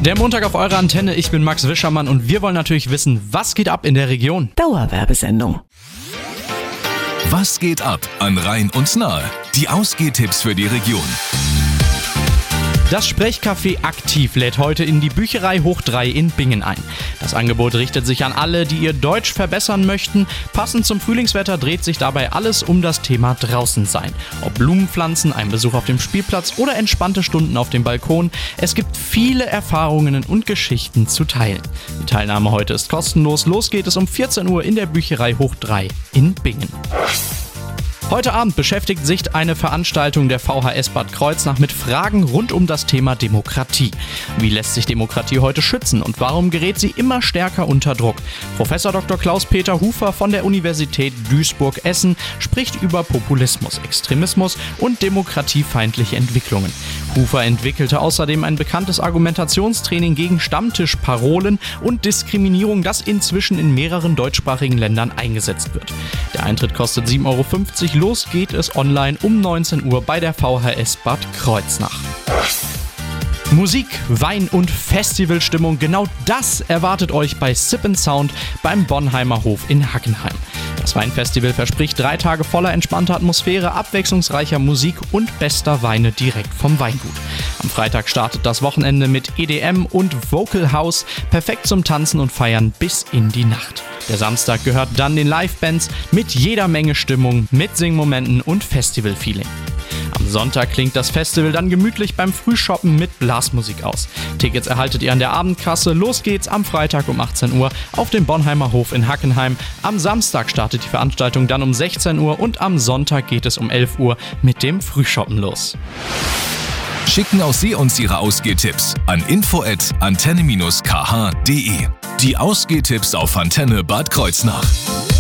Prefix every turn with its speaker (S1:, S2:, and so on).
S1: Der Montag auf eurer Antenne, ich bin Max Wischermann und wir wollen natürlich wissen, was geht ab in der Region?
S2: Dauerwerbesendung.
S3: Was geht ab an Rhein und Nahe? Die Ausgehtipps für die Region.
S1: Das Sprechcafé Aktiv lädt heute in die Bücherei Hoch 3 in Bingen ein. Das Angebot richtet sich an alle, die ihr Deutsch verbessern möchten. Passend zum Frühlingswetter dreht sich dabei alles um das Thema Draußensein. Ob Blumenpflanzen, ein Besuch auf dem Spielplatz oder entspannte Stunden auf dem Balkon. Es gibt viele Erfahrungen und Geschichten zu teilen. Die Teilnahme heute ist kostenlos. Los geht es um 14 Uhr in der Bücherei Hoch 3 in Bingen. Heute Abend beschäftigt sich eine Veranstaltung der VHS Bad Kreuznach mit Fragen rund um das Thema Demokratie. Wie lässt sich Demokratie heute schützen und warum gerät sie immer stärker unter Druck? Professor Dr. Klaus-Peter Hufer von der Universität Duisburg-Essen spricht über Populismus, Extremismus und demokratiefeindliche Entwicklungen. Hufer entwickelte außerdem ein bekanntes Argumentationstraining gegen Stammtischparolen und Diskriminierung, das inzwischen in mehreren deutschsprachigen Ländern eingesetzt wird. Der Eintritt kostet 7,50 Euro. Los geht es online um 19 Uhr bei der VHS Bad Kreuznach. Musik, Wein und Festivalstimmung, genau das erwartet euch bei Sip & Sound beim Bonheimer Hof in Hackenheim. Das Weinfestival verspricht 3 Tage voller entspannter Atmosphäre, abwechslungsreicher Musik und bester Weine direkt vom Weingut. Am Freitag startet das Wochenende mit EDM und Vocal House, perfekt zum Tanzen und Feiern bis in die Nacht. Der Samstag gehört dann den Live-Bands mit jeder Menge Stimmung, mit Singmomenten und Festival-Feeling. Am Sonntag klingt das Festival dann gemütlich beim Frühshoppen mit Blasmusik aus. Tickets erhaltet ihr an der Abendkasse. Los geht's am Freitag um 18 Uhr auf dem Bonheimer Hof in Hackenheim. Am Samstag startet die Veranstaltung dann um 16 Uhr und am Sonntag geht es um 11 Uhr mit dem Frühshoppen los.
S3: Schicken auch Sie uns Ihre Ausgehtipps an info@antenne-kh.de. Die Ausgehtipps auf Antenne Bad Kreuznach.